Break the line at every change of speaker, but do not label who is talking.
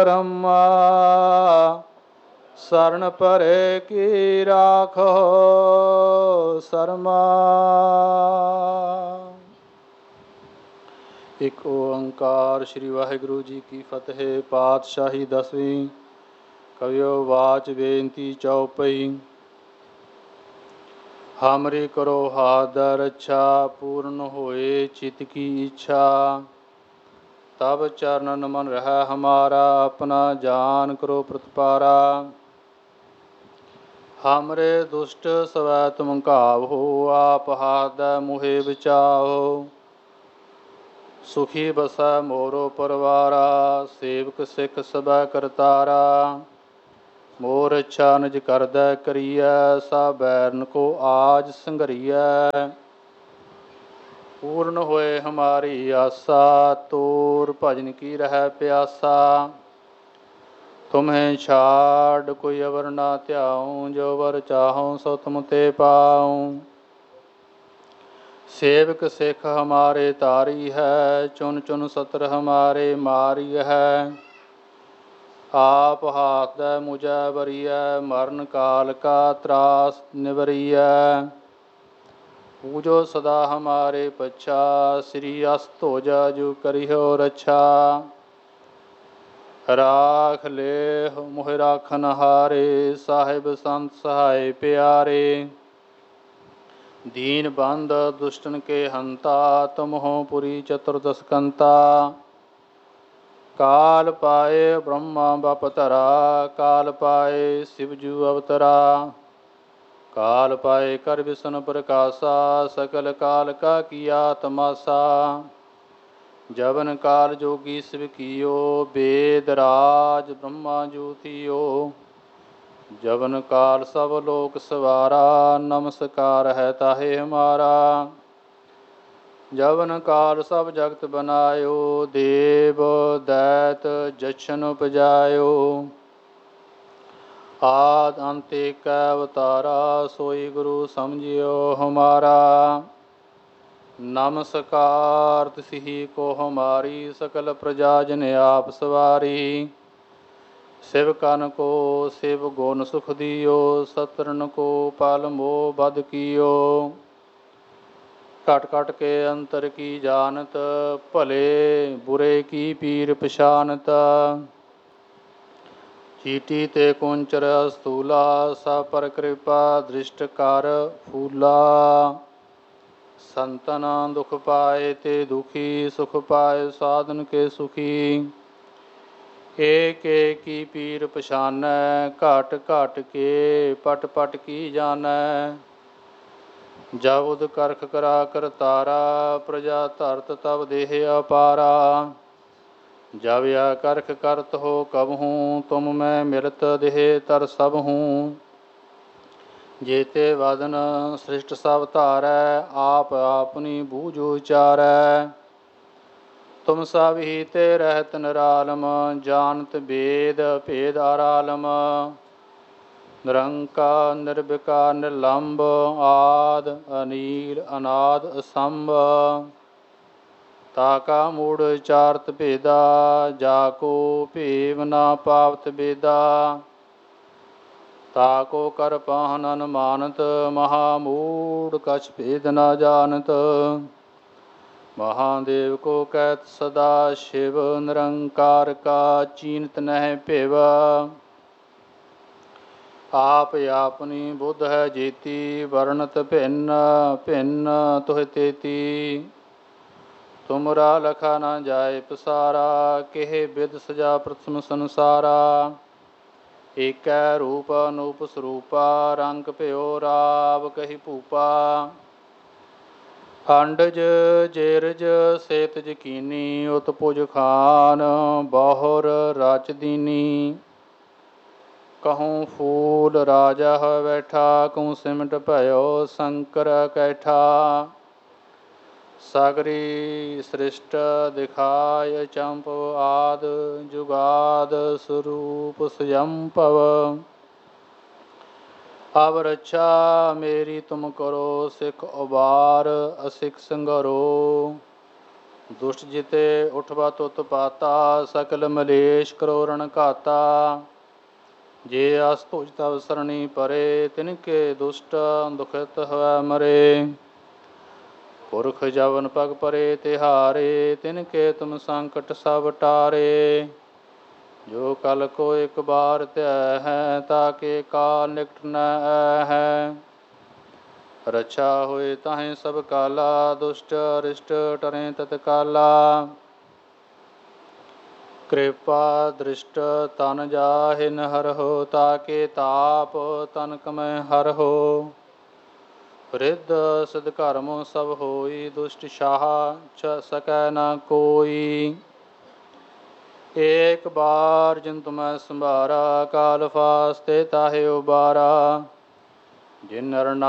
ਕਰਮਾ शरण परे की राखो शर्मा। एक ओंकार श्री वाहिगुरु जी की फतेह। पातशाही 10वीं। कवियो वाच बेनती चौपई। हमरी करो हादर अच्छा पूर्ण होए चित की इच्छा। तब चरणन मन रह हमारा अपना जान करो प्रतिपारा। हमरे दुष्ट सवै तुम घावो आप हाथ मुहे बचाओ। सुखी बसै मोरो परवारा सेवक सिख सबै करतारा। मोर इच्छा निज करदै करियै सा बैरन को आज संघरियै। पूर्ण होए हमारी आसा तोर भजन की रह प्यासा। तुम्हें छाड़ कोई अवर ना ध्याऊं जो वर चाहूं सो तुम ते पाऊं। सेवक सिख हमारे तारी है चुन चुन सत्र हमारे मारी है। आप हाथ दे मुझे बरिय मरण काल का त्रास निवरिय। पूजो सदा हमारे पच्छा श्री अस्त हो जा जो करिहो रक्षा। राख ले मोह राखन हारे साहिब संत सहाय प्यारे। दीन बंद दुष्टन के हंता तुम हो पुरी चतुर्दश कंता। काल पाए ब्रह्मा बपतरा काल पाए शिवजू अवतरा। काल पाए कर विष्णु प्रकाशा सकल काल का किया तमाशा। जवन काल जोगी शिव कियो वेद राज ब्रह्मा ज्योतियो। जवन काल सब लोक सवारा नमस्कार है ताहे हमारा। जवन काल सब जगत बनायो देव दैत जछन उपजायो। आद अंत एक अवतारा सोई गुरु समझियो हमारा। नमस्कार तिसि को हमारी सकल प्रजा जन आप सवारी। शिव कन को शिव गुण सुख दियो सत्रन को पल मोह बद कियो। घट घट के अंतर की जानत भले बुरे की पीर पछानत। चीटी ते कुंचर स्थूला सा पर कृपा दृष्ट कर फूला। संतन दुख पाए ते दुखी सुख पाए साधन के सुखी। एक एक की पीर पछानै घट घट के पट पट की जानै। जब उद करख करा कर तारा प्रजा धरत तब देह अपारा। जब या करख करत हो कबहूँ तुम मैं मिलत देह तर सब हूँ। जेते वदन सृष्ट सब धारै आप आपनी बूझ उचारै। तुम सब ही ते रहत निरालम जानत वेद भेद आरालम। निरंकार निर्विकार निर्लंब आद अनील अनाद असंभ। ताका मूढ़ चारत भेदा जाको भेव ना पावत बेदा। ताको कर पाहन अनुमानत महामूढ़ कछ भेद न जानत। महादेव को कहत सदा शिव निरंकार का चीनत नह भेव। आप आपनी बुद्ध है जेती वर्णत भिन्न भिन्न तुह तेती। तुमरा लखा न जाय पसारा केह विद सजा प्रथम संसारा। ਏਕੈ ਰੂਪ ਅਨੂਪ ਸਰੂਪਾ ਰੰਗ ਭਿਓ ਰਾਵ ਕਹੀ ਭੂਪਾ। ਅੰਡਜ ਜੇਰਜ ਸੇਤ ਜਕੀਨੀ ਉਤ ਪੁਜ ਖਾਨ ਬਹੁਰ ਰਚ ਦੀਨੀ। कहूँ फूल राजा बैठा कहूँ सिमट भयो शंकर कैठा। सागरी सृष्ट दिखाय चंप आद जुगाद स्वरूप स्वयंपव। अब रक्षा मेरी तुम करो सिख उबार असिख संगरो। ਦੁਸ਼ਟ ਜਿਤੇ ਉਠਵਾ ਤੁਤ ਪਾਤਾ, ਸਕਲ ਮਲੇਸ਼ ਕਰੋਰਣ ਘਾਤਾ। ਜੇ ਆਸ ਤੁਜ ਤਵ ਸਰਣੀ ਪਰੇ, ਤਿਨਕੇ ਦੁਸ਼ਟ ਦੁਖਿਤ ਹੋਇ ਮਰੇ। ਪੁਰਖ ਜਵਨ ਪਗ ਪਰੇ ਤਿਹਾਰੇ, ਤਿਨਕੇ ਤੁਮ ਸੰਕਟ ਸਭ ਟਾਰੇ। ਜੋ ਕਲ ਕੋ ਇਕ ਬਾਰ ਧਿਆਇ ਹੈ, ਤਾਕੇ ਕਾਲ ਨਿਕਟ ਨ ਆਇ ਹੈ। ਰਛਾ ਹੋਏ ਤਾਹੇ ਸਭ ਕਾਲਾ, ਦੁਸ਼ਟ ਅਰਿਸ਼ਟ ਟਰੈ ਤਤਕਾਲਾ। ਕਿਰਪਾ ਦ੍ਰਿਸ਼ਟ ਤਨ ਜਾਹਿ ਨ ਹਰਹੁ, ਤਾਕੇ ਤਾਪ ਤਨ ਕਮੈ ਹਰਹੁ। ਰਿੱਧ ਸਿਧ ਕਰਮ ਸਭ ਹੋਈ, ਦੁਸ਼ਟ ਸਾਹ ਸਕੈ ਨ ਕੋਈ। ਏਕ ਬਾਰ ਜਿਨ ਤੁਮੈ ਸੰਭਾਰਾ, ਕਾਲ ਫਾਸਤੇ ਤਾਹੇ ਉਬਾਰਾ। ਜਿਨ ਨਰ